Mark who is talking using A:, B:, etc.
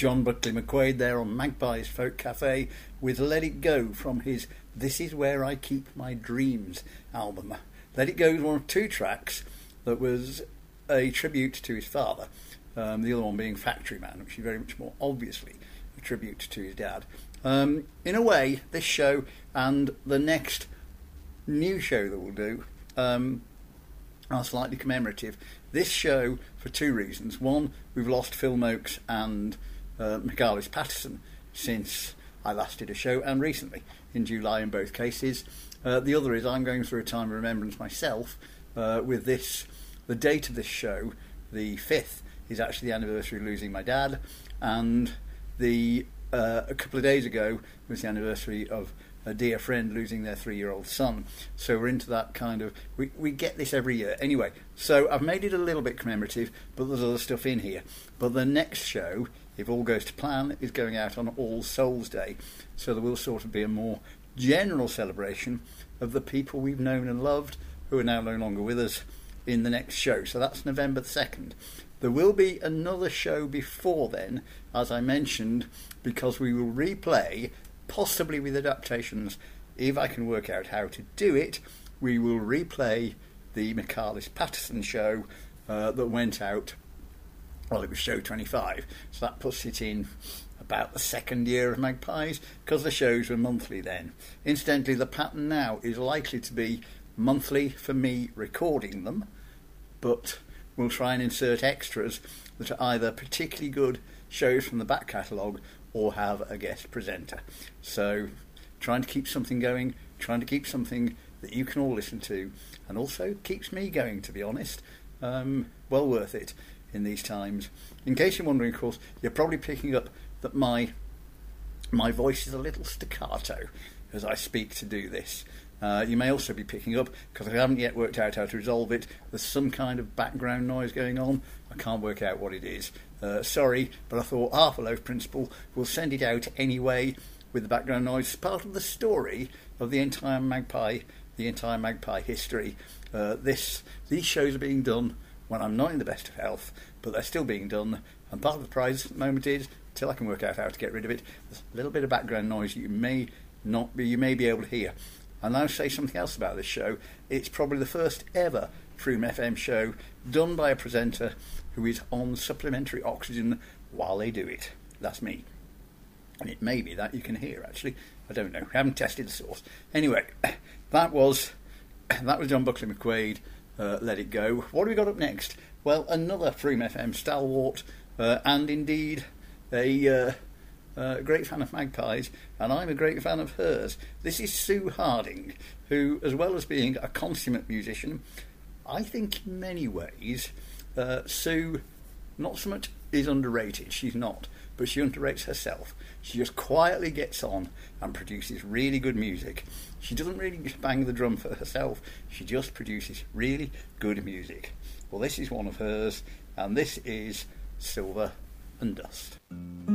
A: John Buckley McQuaid there on Magpies Folk Cafe with Let It Go from his This Is Where I Keep My Dreams album. Let It Go is one of two tracks that was a tribute to his father, the other one being Factory Man, which is very much more obviously a tribute to his dad. In a way, this show and the next new show that we'll do are slightly commemorative. This show, for two reasons. One, we've lost Phil Moakes and Michaelis Patterson since I last did a show, and recently, in July in both cases. The other is I'm going through a time of remembrance myself with this. The date of this show, the 5th, is actually the anniversary of losing my dad, and a couple of days ago was the anniversary of a dear friend losing their 3-year-old son. So we're into that kind of... We get this every year. Anyway, so I've made it a little bit commemorative, but there's other stuff in here. But the next show, if all goes to plan, is going out on All Souls Day. So there will sort of be a more general celebration of the people we've known and loved who are now no longer with us in the next show. So that's November the 2nd. There will be another show before then, as I mentioned, because we will replay, possibly with adaptations, if I can work out how to do it, we will replay the Michaelis Patterson show that went out, well, it was show 25, so that puts it in about the second year of Magpies, because the shows were monthly then. Incidentally, the pattern now is likely to be monthly for me recording them, but we'll try and insert extras that are either particularly good shows from the back catalogue or have a guest presenter. So trying to keep something going, trying to keep something that you can all listen to, and also keeps me going, to be honest. Well worth it in these times. In case you're wondering, of course, you're probably picking up that my voice is a little staccato as I speak to do this. You may also be picking up, because I haven't yet worked out how to resolve it, there's some kind of background noise going on. I can't work out what it is. Sorry, but I thought half a loaf principle, we'll send it out anyway with the background noise. It's part of the story of the entire Magpie history. These shows are being done when I'm not in the best of health, but they're still being done, and part of the prize at the moment is, till I can work out how to get rid of it, there's a little bit of background noise you may be able to hear. I'll now say something else about this show. It's probably the first ever Froome FM show done by a presenter who is on supplementary oxygen while they do it. That's me. And it may be that you can hear, actually. I don't know. I haven't tested the source. Anyway, that was John Buckley McQuaid, Let It Go. What have we got up next? Well, another Froome FM stalwart, and indeed a great fan of Magpies, and I'm a great fan of hers. This is Sue Harding, who, as well as being a consummate musician, I think in many ways, Sue not so much is underrated, she's not, but she underrates herself. She just quietly gets on and produces really good music. She doesn't really bang the drum for herself, she just produces really good music. Well, this is one of hers, and this is Silver and Dust.